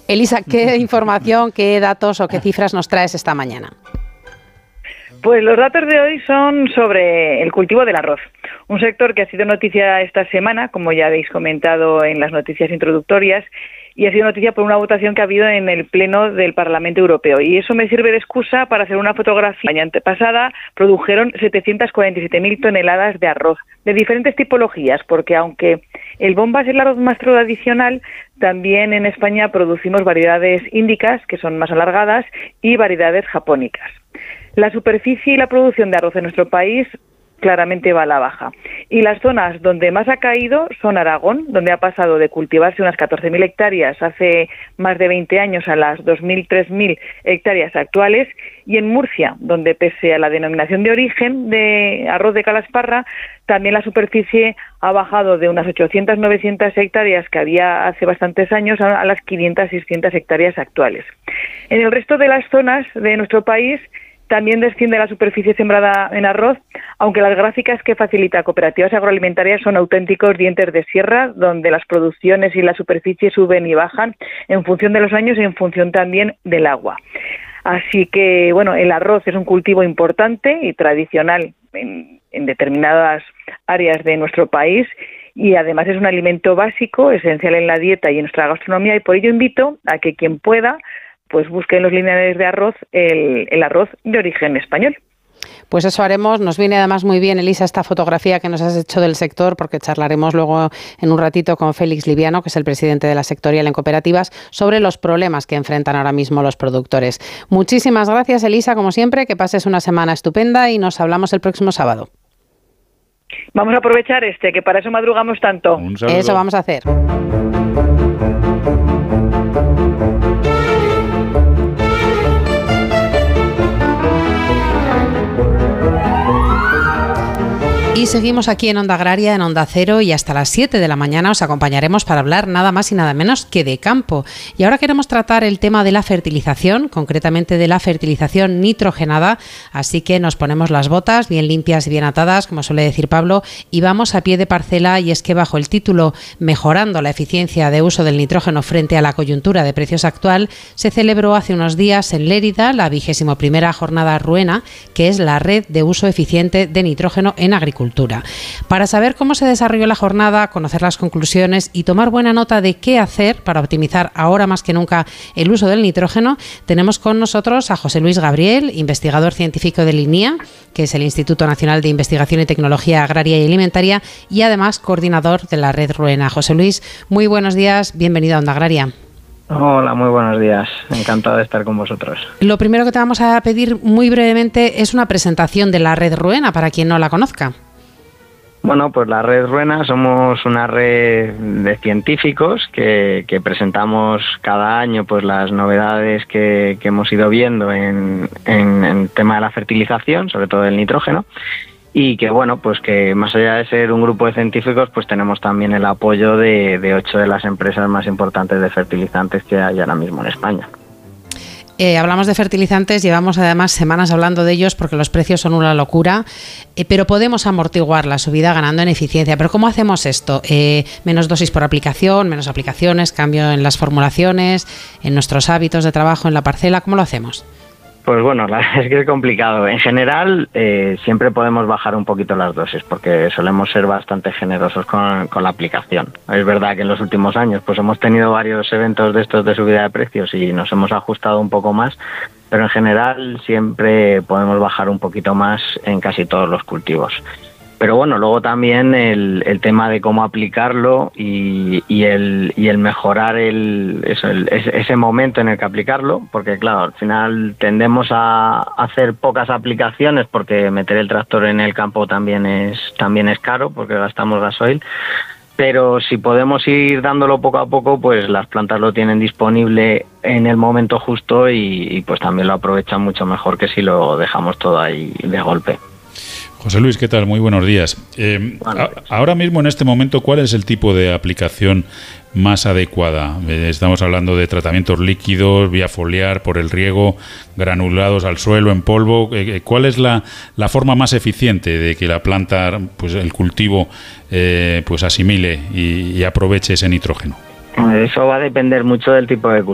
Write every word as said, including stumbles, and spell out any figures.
Elisa, ¿qué información, qué datos o qué cifras nos traes esta mañana? Pues los datos de hoy son sobre el cultivo del arroz, un sector que ha sido noticia esta semana, como ya habéis comentado en las noticias introductorias, y ha sido noticia por una votación que ha habido en el Pleno del Parlamento Europeo. Y eso me sirve de excusa para hacer una fotografía. La año antepasada produjeron setecientas cuarenta y siete mil toneladas de arroz, de diferentes tipologías, porque aunque el bomba es el arroz más tradicional, también en España producimos variedades índicas, que son más alargadas, y variedades japónicas. La superficie y la producción de arroz en nuestro país claramente va a la baja. Y las zonas donde más ha caído son Aragón, donde ha pasado de cultivarse unas catorce mil hectáreas hace más de veinte años a las dos mil, tres mil hectáreas actuales, y en Murcia, donde pese a la denominación de origen de arroz de Calasparra, también la superficie ha bajado de unas ochocientas, novecientas hectáreas que había hace bastantes años a las quinientas, seiscientas hectáreas actuales. En el resto de las zonas de nuestro país también desciende la superficie sembrada en arroz, aunque las gráficas que facilita Cooperativas Agroalimentarias son auténticos dientes de sierra, donde las producciones y la superficie suben y bajan en función de los años y en función también del agua. Así que, bueno, el arroz es un cultivo importante y tradicional en, en determinadas áreas de nuestro país, y además es un alimento básico, esencial en la dieta y en nuestra gastronomía, y por ello invito a que quien pueda pues busque en los lineales de arroz el, el arroz de origen español. Pues eso haremos. Nos viene además muy bien, Elisa, esta fotografía que nos has hecho del sector, porque charlaremos luego en un ratito con Félix Liviano, que es el presidente de la sectorial en cooperativas, sobre los problemas que enfrentan ahora mismo los productores. Muchísimas gracias, Elisa, como siempre, que pases una semana estupenda y nos hablamos el próximo sábado. Vamos a aprovechar este, que para eso madrugamos tanto. Eso vamos a hacer. Y seguimos aquí en Onda Agraria, en Onda Cero, y hasta las siete de la mañana os acompañaremos para hablar nada más y nada menos que de campo. Y ahora queremos tratar el tema de la fertilización, concretamente de la fertilización nitrogenada, así que nos ponemos las botas bien limpias y bien atadas, como suele decir Pablo, y vamos a pie de parcela, y es que bajo el título Mejorando la eficiencia de uso del nitrógeno frente a la coyuntura de precios actual, se celebró hace unos días en Lérida la vigésimo primera jornada Ruena, que es la red de uso eficiente de nitrógeno en agricultura. Para saber cómo se desarrolló la jornada, conocer las conclusiones y tomar buena nota de qué hacer para optimizar ahora más que nunca el uso del nitrógeno, tenemos con nosotros a José Luis Gabriel, investigador científico del INIA, que es el Instituto Nacional de Investigación y Tecnología Agraria y Alimentaria, y además coordinador de la red Ruena. José Luis, muy buenos días, bienvenido a Onda Agraria. Hola, muy buenos días. Encantado de estar con vosotros. Lo primero que te vamos a pedir muy brevemente es una presentación de la red Ruena para quien no la conozca. Bueno, pues la red Ruena somos una red de científicos que, que presentamos cada año pues las novedades que, que hemos ido viendo en, en, en el tema de la fertilización, sobre todo el nitrógeno, y que bueno, pues que más allá de ser un grupo de científicos, pues tenemos también el apoyo de, de ocho de las empresas más importantes de fertilizantes que hay ahora mismo en España. Eh, hablamos de fertilizantes, llevamos además semanas hablando de ellos porque los precios son una locura, eh, pero podemos amortiguar la subida ganando en eficiencia. ¿Pero cómo hacemos esto? Eh, menos dosis por aplicación, menos aplicaciones, cambio en las formulaciones, en nuestros hábitos de trabajo en la parcela, ¿cómo lo hacemos? Pues bueno, la verdad es que es complicado. En general, eh, siempre podemos bajar un poquito las dosis porque solemos ser bastante generosos con, con la aplicación. Es verdad que en los últimos años pues hemos tenido varios eventos de estos de subida de precios y nos hemos ajustado un poco más, pero en general siempre podemos bajar un poquito más en casi todos los cultivos. Pero bueno, luego también el, el tema de cómo aplicarlo y, y, el, y el mejorar el, eso, el, ese momento en el que aplicarlo, porque claro, al final tendemos a hacer pocas aplicaciones porque meter el tractor en el campo también es, también es caro porque gastamos gasoil. Pero si podemos ir dándolo poco a poco, pues las plantas lo tienen disponible en el momento justo y, y pues también lo aprovechan mucho mejor que si lo dejamos todo ahí de golpe. José Luis, ¿qué tal? Muy buenos días. Eh, a, ahora mismo, en este momento, ¿cuál es el tipo de aplicación más adecuada? Eh, estamos hablando de tratamientos líquidos, vía foliar, por el riego, granulados al suelo, en polvo. Eh, ¿Cuál es la, la forma más eficiente de que la planta, pues el cultivo, eh, pues asimile y, y aproveche ese nitrógeno? Eso va a depender mucho del tipo de cultivo.